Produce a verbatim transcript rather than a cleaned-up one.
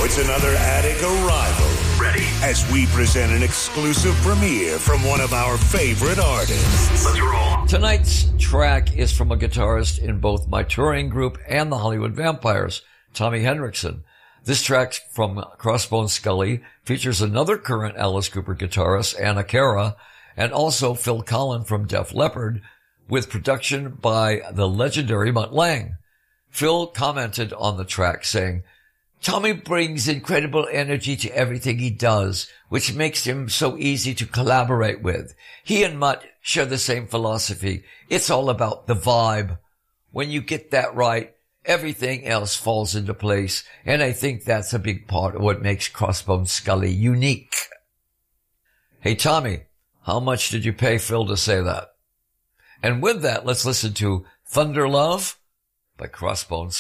it's another Attic Arrival. Ready? As we present an exclusive premiere from one of our favorite artists. Let's roll. Tonight's track is from a guitarist in both my touring group and the Hollywood Vampires, Tommy Henriksen. This track from Crossbones Skully features another current Alice Cooper guitarist, Anna Cara, and also Phil Collen from Def Leppard, with production by the legendary Mutt Lange. Phil commented on the track saying, "Tommy brings incredible energy to everything he does, which makes him so easy to collaborate with. He and Mutt share the same philosophy. It's all about the vibe. When you get that right, everything else falls into place, and I think that's a big part of what makes Crossbones Skully unique." Hey, Tommy, how much did you pay Phil to say that? And with that, let's listen to Thunder Love by Crossbones